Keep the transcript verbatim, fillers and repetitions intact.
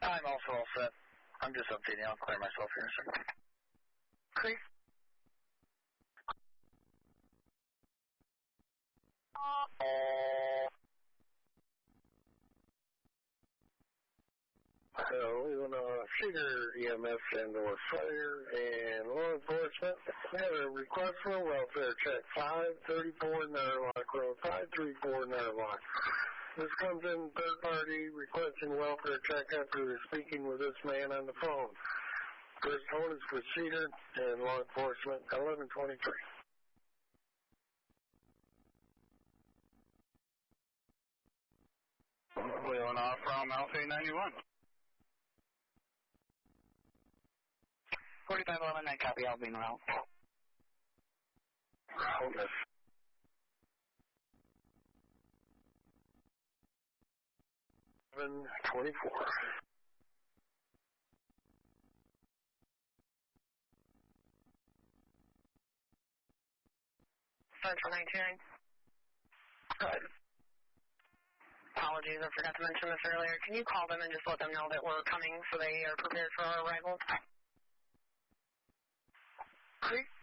I'm also all set. I'm just updating. I'll clear myself here in a second. Creek. So we want to Cedar E M S and or fire and law enforcement. We have a request for a welfare check. five thirty-four Netherlock Road. five thirty-four Netherlock. This comes in third party requesting welfare check after speaking with this man on the phone. First phone is for Cedar and law enforcement. eleven twenty-three. Wheeling off from Alpha ninety-one. forty-five eleven, I copy, I'll be en route. Route. eleven twenty-four. Central nineteen. Good. Apologies, I forgot to mention this earlier. Can you call them and just let them know that we're coming so they are prepared for our arrival? Creek.